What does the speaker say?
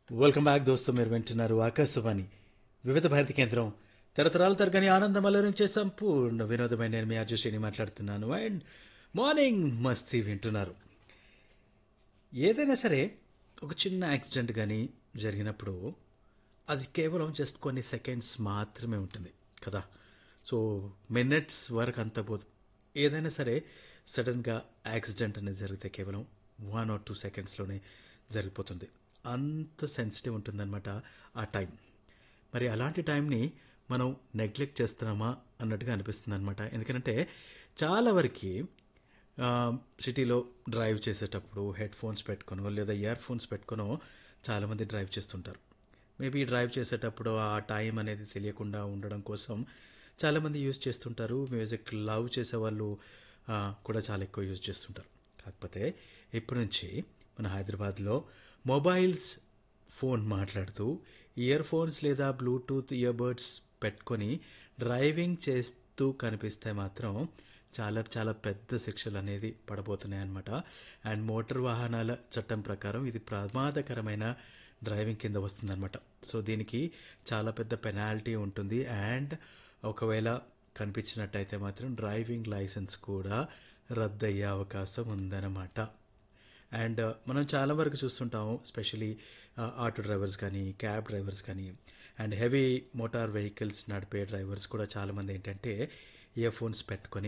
Welcome back దోస్తు. మీరు వింటున్నారు ఆకాశవాణి వివిధ భారతి కేంద్రం. తరతరాల తరగని ఆనందం అలరించే సంపూర్ణ వినోదమైన నేను మీ అజయశ్రీని మాట్లాడుతున్నాను. అండ్ మార్నింగ్ మస్తీ వింటున్నారు. ఏదైనా సరే ఒక చిన్న యాక్సిడెంట్ కానీ జరిగినప్పుడు అది కేవలం జస్ట్ కొన్ని సెకండ్స్ మాత్రమే ఉంటుంది కదా. సో మినిట్స్ వరకు అంత పోదు. ఏదైనా సరే సడన్గా యాక్సిడెంట్ అనేది జరిగితే కేవలం 1 or 2 సెకండ్స్లోనే జరిగిపోతుంది. అంత సెన్సిటివ్ ఉంటుందన్నమాట ఆ టైం. మరి అలాంటి టైంని మనం నెగ్లెక్ట్ చేస్తున్నామా అన్నట్టుగా అనిపిస్తుంది అనమాట. ఎందుకంటే చాలా వరకు సిటీలో డ్రైవ్ చేసేటప్పుడు హెడ్ ఫోన్స్ పెట్టుకొనో లేదా ఇయర్ ఫోన్స్ పెట్టుకొనో చాలామంది డ్రైవ్ చేస్తుంటారు. మేబీ డ్రైవ్ చేసేటప్పుడు ఆ టైం అనేది తెలియకుండా ఉండడం కోసం చాలామంది యూజ్ చేస్తుంటారు. మ్యూజిక్ లవ్ చేసేవాళ్ళు కూడా చాలా ఎక్కువ యూజ్ చేస్తుంటారు. కాకపోతే ఇప్పటి నుంచి మన హైదరాబాద్లో మొబైల్స్ ఫోన్ మాట్లాడుతూ ఇయర్ ఫోన్స్ లేదా బ్లూటూత్ ఇయర్బడ్స్ పెట్టుకొని డ్రైవింగ్ చేస్తూ కనిపిస్తే మాత్రం చాలా చాలా పెద్ద శిక్షలు అనేది పడబోతున్నాయి అన్నమాట. అండ్ మోటార్ వాహనాల చట్టం ప్రకారం ఇది ప్రమాదకరమైన డ్రైవింగ్ కింద వస్తుందన్నమాట. సో దీనికి చాలా పెద్ద పెనాల్టీ ఉంటుంది. అండ్ ఒకవేళ కనిపించినట్టయితే మాత్రం డ్రైవింగ్ లైసెన్స్ కూడా రద్దయ్యే అవకాశం ఉందన్నమాట. అండ్ మనం చాలా వరకు చూస్తుంటాము, స్పెషలీ ఆటో డ్రైవర్స్ కానీ క్యాబ్ డ్రైవర్స్ కానీ అండ్ హెవీ మోటార్ వెహికల్స్ నడిపే డ్రైవర్స్ కూడా చాలామంది ఏంటంటే ఇయర్ ఫోన్స్ పెట్టుకొని